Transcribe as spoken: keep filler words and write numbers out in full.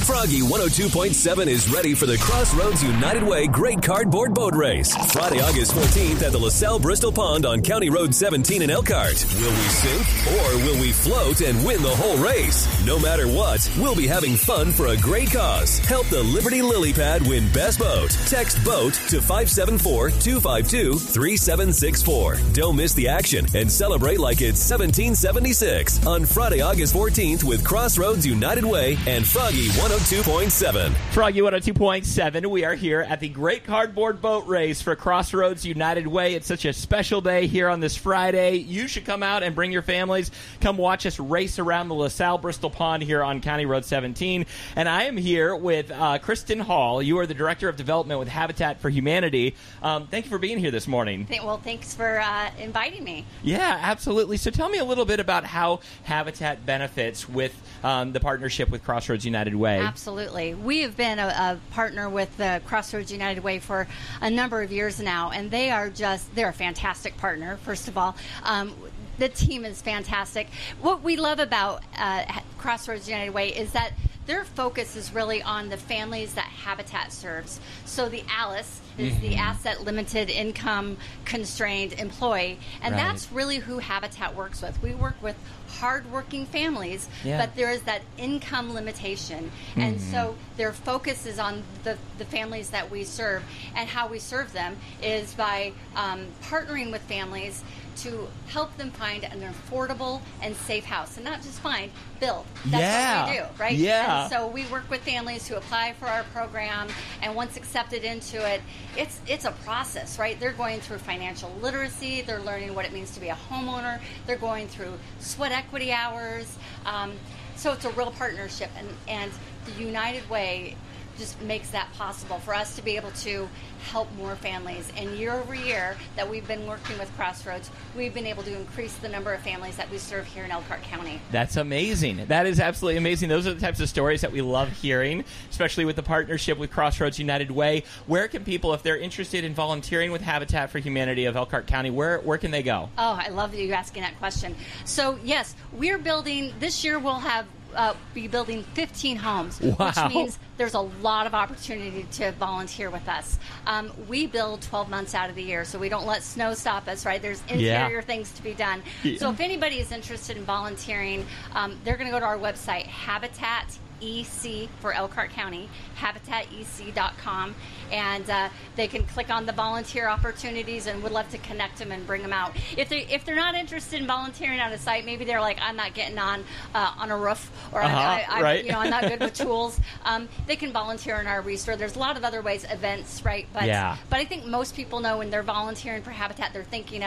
Froggy one oh two point seven is ready for the Crossroads United Way Great Cardboard Boat Race. Friday, August fourteenth at the LaSalle Bristol Pond on County Road seventeen in Elkhart. Will we sink or will we float and win the whole race? No matter what, we'll be having fun for a great cause. Help the Liberty Lily Pad win Best Boat. Text BOAT to five seven four, two five two, three seven six four. Don't miss the action and celebrate like it's seventeen seventy-six on Friday, August fourteenth with Crossroads United Way and Froggy one oh two point seven. Froggy one oh two point seven, we are here at the Great Cardboard Boat Race for Crossroads United Way. It's such a special day here on this Friday. You should come out and bring your families. Come watch us race around the LaSalle Bristol Pond here on County Road seventeen. And I am here with uh, Kristen Hall. You are the Director of Development with Habitat for Humanity. Um, thank you for being here this morning. Well, thanks for uh, inviting me. Yeah, absolutely. So tell me a little bit about how Habitat benefits with um, the partnership with Crossroads United Way. Absolutely. We have been a, a partner with the Crossroads United Way for a number of years now, and they are just, they're a fantastic partner, first of all. Um, the team is fantastic. What we love about uh, Crossroads United Way is that their focus is really on the families that Habitat serves. So the ALICE is mm-hmm. the Asset Limited Income Constrained Employee, and right. that's really who Habitat works with. We work with hardworking families, yeah. but there is that income limitation, mm-hmm. and so their focus is on the, the families that we serve, and how we serve them is by um, partnering with families to help them find an affordable and safe house, and not just find, build. That's yeah. what we do, right? Yeah. And so we work with families who apply for our program, and once accepted into it, it's it's a process, right? They're going through financial literacy, they're learning what it means to be a homeowner, they're going through sweat equity hours, um, so it's a real partnership, and, and the United Way just makes that possible for us to be able to help more families. And year over year that we've been working with Crossroads, we've been able to increase the number of families that we serve here in Elkhart County. That's amazing. That is absolutely amazing. Those are the types of stories that we love hearing, especially with the partnership with Crossroads United Way. Where can people, if they're interested in volunteering with Habitat for Humanity of Elkhart County, where, where can they go? Oh, I love you asking that question. So, yes, we're building, this year we'll have Uh, be building fifteen homes, wow. which means there's a lot of opportunity to volunteer with us. Um, we build twelve months out of the year, so we don't let snow stop us, right? There's interior yeah. things to be done. Yeah. So if anybody is interested in volunteering, um, they're going to go to our website, Habitat E C for Elkhart County, habitat e c dot com, and uh, they can click on the volunteer opportunities, and would love to connect them and bring them out. If they if they're not interested in volunteering on a site, maybe they're like, I'm not getting on uh, on a roof, or uh-huh, I, I, right. you know, I'm not good with tools. Um, they can volunteer in our resource. There's a lot of other ways, events, right? But yeah. but I think most people know when they're volunteering for Habitat, they're thinking